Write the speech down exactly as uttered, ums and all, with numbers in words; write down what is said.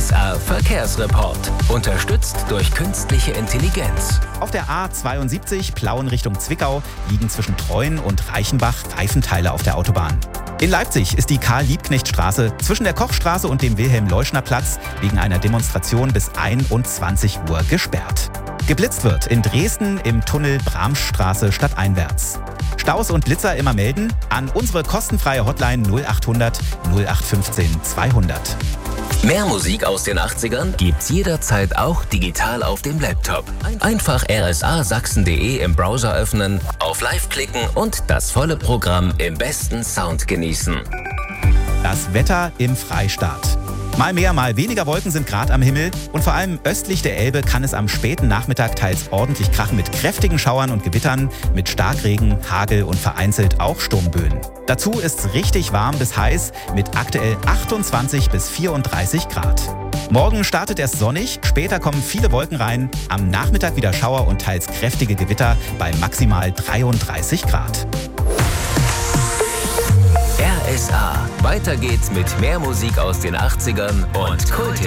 S R Verkehrsreport. Unterstützt durch künstliche Intelligenz. Auf der A zweiundsiebzig Plauen Richtung Zwickau liegen zwischen Treuen und Reichenbach Reifenteile auf der Autobahn. In Leipzig ist die Karl-Liebknecht-Straße zwischen der Kochstraße und dem Wilhelm-Leuschner-Platz wegen einer Demonstration bis einundzwanzig Uhr gesperrt. Geblitzt wird in Dresden im Tunnel Bramstraße stadteinwärts. Staus und Blitzer immer melden an unsere kostenfreie Hotline null achthundert null acht fünfzehn zweihundert. Mehr Musik aus den achtzigern gibt's jederzeit auch digital auf dem Laptop. Einfach r s a sachsen punkt d e im Browser öffnen, auf Live klicken und das volle Programm im besten Sound genießen. Das Wetter im Freistaat. Mal mehr, mal weniger Wolken sind gerade am Himmel und vor allem östlich der Elbe kann es am späten Nachmittag teils ordentlich krachen mit kräftigen Schauern und Gewittern, mit Starkregen, Hagel und vereinzelt auch Sturmböen. Dazu ist's richtig warm bis heiß mit aktuell achtundzwanzig bis vierunddreißig Grad. Morgen startet erst sonnig, später kommen viele Wolken rein, am Nachmittag wieder Schauer und teils kräftige Gewitter bei maximal dreiunddreißig Grad. R S A. Weiter geht's mit mehr Musik aus den achtzigern und Kult.